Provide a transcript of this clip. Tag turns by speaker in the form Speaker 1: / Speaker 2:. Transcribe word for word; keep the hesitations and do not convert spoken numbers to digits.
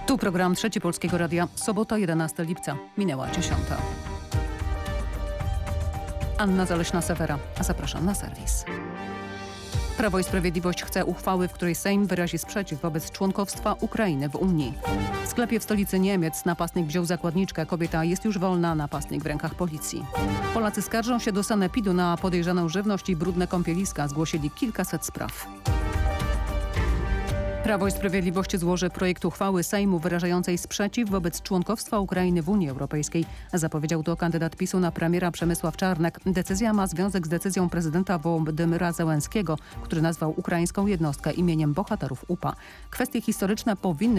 Speaker 1: Tu program Trzeci Polskiego Radia. Sobota, jedenastego lipca. Minęła dziesiąta. Anna Zaleśna-Sewera. Zapraszam na serwis. Prawo i Sprawiedliwość chce uchwały, w której Sejm wyrazi sprzeciw wobec członkostwa Ukrainy w Unii. W sklepie w stolicy Niemiec napastnik wziął zakładniczkę. Kobieta jest już wolna, napastnik w rękach policji. Polacy skarżą się do sanepidu na podejrzaną żywność i brudne kąpieliska. Zgłosili kilkaset spraw. Prawo i Sprawiedliwość złoży projekt uchwały Sejmu wyrażającej sprzeciw wobec członkostwa Ukrainy w Unii Europejskiej. Zapowiedział to kandydat PiSu na premiera Przemysław Czarnek. Decyzja ma związek z decyzją prezydenta Wołodymyra Zełenskiego, który nazwał ukraińską jednostkę imieniem bohaterów U P A. Kwestie historyczne powinny